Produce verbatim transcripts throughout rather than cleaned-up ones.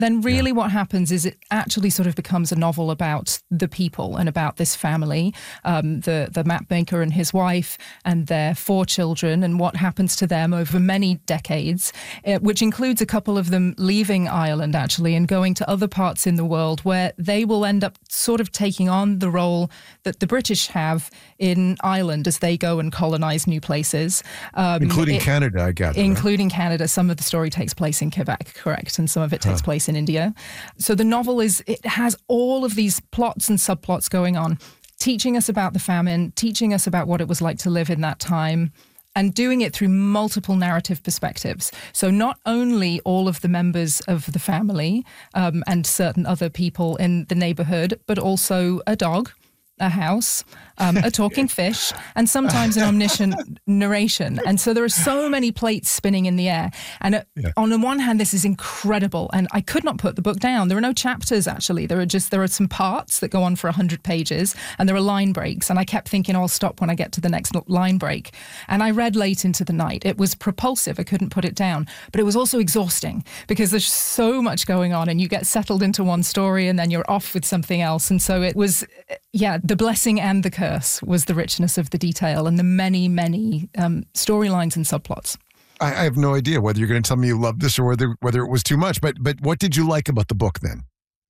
then really yeah. what happens is it actually sort of becomes a novel about the people and about this family, um, the, the mapmaker and his wife and their four children and what happens to them over many decades, uh, which includes a couple of them leaving Ireland, actually, and going to other parts in the world where they will end up sort of taking on the role that the British have in Ireland as they go and colonize new places. Um, including it, Canada, I gather. Including right? Canada. Some of the story takes place in Quebec, correct? And some of it takes huh. place in India. So the novel is, it has all of these plots and subplots going on, teaching us about the famine, teaching us about what it was like to live in that time, and doing it through multiple narrative perspectives. So not only all of the members of the family um, and certain other people in the neighborhood, but also a dog, a house, um, a talking fish, and sometimes an omniscient narration. And so there are so many plates spinning in the air. And uh, yeah. on the one hand, this is incredible. And I could not put the book down. There are no chapters, actually. There are just, there are some parts that go on for one hundred pages, and there are line breaks. And I kept thinking, oh, I'll stop when I get to the next line break. And I read late into the night. It was propulsive. I couldn't put it down. But it was also exhausting because there's so much going on, and you get settled into one story and then you're off with something else. And so it was, yeah, the blessing and the curse was the richness of the detail and the many, many um, storylines and subplots. I, I have no idea whether you're going to tell me you loved this or whether whether it was too much, but but what did you like about the book then?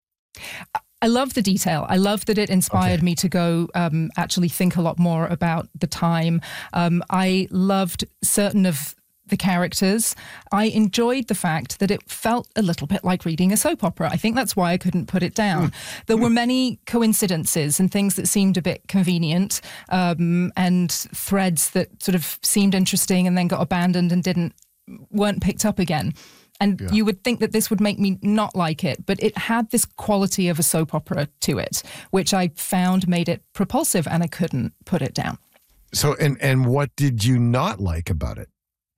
I love the detail. I love that it inspired okay. me to go um, actually think a lot more about the time. Um, I loved certain of the characters. I enjoyed the fact that it felt a little bit like reading a soap opera. I think that's why I couldn't put it down. There were many coincidences and things that seemed a bit convenient, um, and threads that sort of seemed interesting and then got abandoned and didn't weren't picked up again. And yeah. you would think that this would make me not like it, but it had this quality of a soap opera to it, which I found made it propulsive, and I couldn't put it down. So, and and what did you not like about it?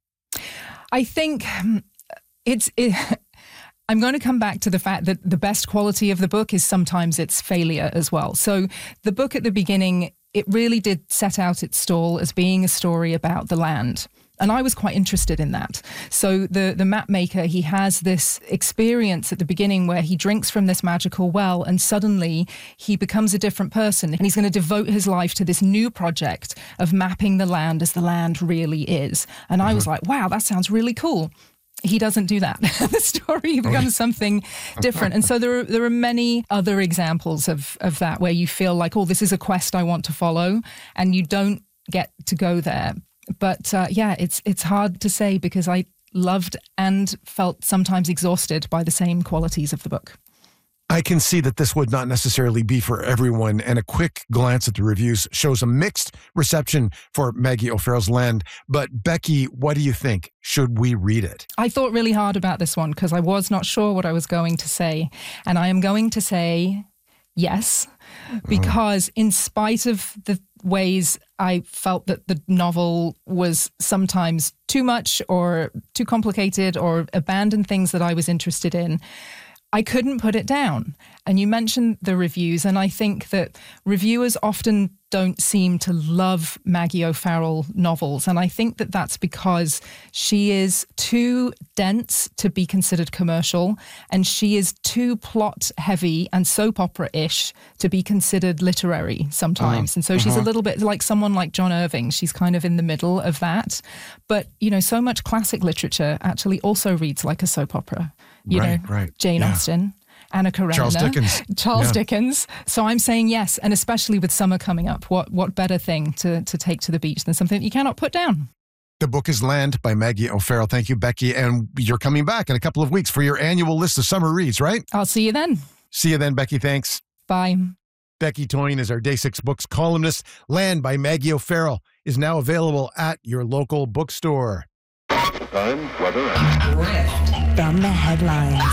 I think it's, it, I'm going to come back to the fact that the best quality of the book is sometimes its failure as well. So the book at the beginning, it really did set out its stall as being a story about the land. And I was quite interested in that. So the, the map maker, he has this experience at the beginning where he drinks from this magical well and suddenly he becomes a different person. And he's going to devote his life to this new project of mapping the land as the land really is. And I was like, wow, that sounds really cool. He doesn't do that. The story becomes something different. And so there are, there are many other examples of, of that where you feel like, oh, this is a quest I want to follow, and you don't get to go there. But uh, yeah, it's it's hard to say because I loved and felt sometimes exhausted by the same qualities of the book. I can see that this would not necessarily be for everyone, and a quick glance at the reviews shows a mixed reception for Maggie O'Farrell's Land. But Becky, what do you think? Should we read it? I thought really hard about this one because I was not sure what I was going to say. And I am going to say yes, because in spite of the ways I felt that the novel was sometimes too much or too complicated or abandoned things that I was interested in, I couldn't put it down. And you mentioned the reviews, and I think that reviewers often don't seem to love Maggie O'Farrell novels. And I think that that's because she is too dense to be considered commercial, and she is too plot heavy and soap opera-ish to be considered literary sometimes. Uh-huh. And so she's uh-huh. a little bit like someone like John Irving. She's kind of in the middle of that. But, you know, so much classic literature actually also reads like a soap opera. You right, know, right. Jane yeah. Austen, Anna Karenina, Charles Dickens. Charles yeah. Dickens. So I'm saying yes, and especially with summer coming up, what what better thing to, to take to the beach than something that you cannot put down? The book is Land by Maggie O'Farrell. Thank you, Becky. And you're coming back in a couple of weeks for your annual list of summer reads, right? I'll see you then. See you then, Becky. Thanks. Bye. Becky Toyne is our Day six Books columnist. Land by Maggie O'Farrell is now available at your local bookstore. Time, weather, and... Riff from the headlines.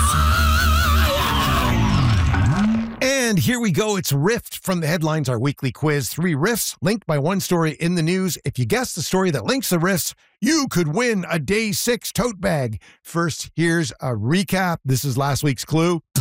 And here we go. It's Riffed from the Headlines, our weekly quiz. Three riffs linked by one story in the news. If you guess the story that links the riffs, you could win a Day six tote bag. First, here's a recap. This is last week's clue.